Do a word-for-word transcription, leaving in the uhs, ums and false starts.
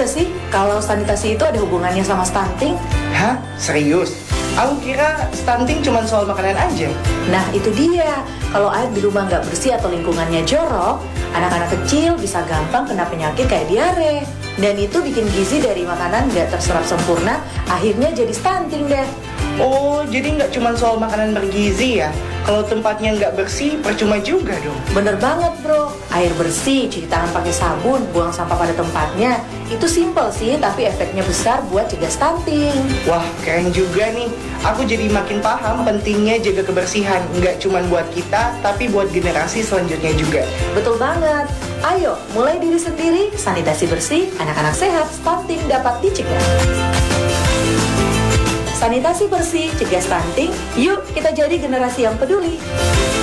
juga sih kalau sanitasi itu ada hubungannya sama stunting. Hah? Serius? Aku kira stunting cuma soal makanan aja. Nah itu dia, kalau air di rumah nggak bersih atau lingkungannya jorok, anak-anak kecil bisa gampang kena penyakit kayak diare. Dan itu bikin gizi dari makanan nggak terserap sempurna, akhirnya jadi stunting deh. Oh, jadi nggak cuma soal makanan bergizi ya? Kalau tempatnya nggak bersih, percuma juga dong. Bener banget bro, air bersih, cuci tangan pakai sabun, buang sampah pada tempatnya. Itu simple sih, tapi efeknya besar buat cegah stunting. Wah, keren juga nih. Aku jadi makin paham pentingnya jaga kebersihan. Nggak cuma buat kita, tapi buat generasi selanjutnya juga. Betul banget. Ayo, mulai diri sendiri, sanitasi bersih, anak-anak sehat, stunting dapat dicegah. Sanitasi bersih, cegah stunting. Yuk, kita jadi generasi yang peduli.